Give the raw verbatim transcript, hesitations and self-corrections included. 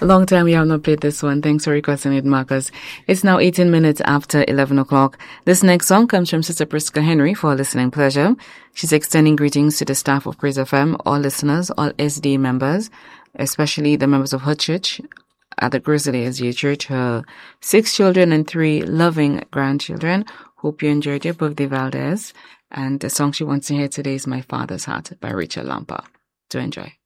A long time we have not played this one. Thanks for requesting it, Marcus. It's now eighteen minutes after eleven o'clock. This next song comes from Sister Prisca Henry for listening pleasure. She's extending greetings to the staff of Praise F M, all listeners, all S D members, especially the members of her church at the Grizzly S D A Church, her six children and three loving grandchildren. Hope you enjoyed your birthday, Valdez. And the song she wants to hear today is My Father's Heart by Rachel Lampa. Do enjoy.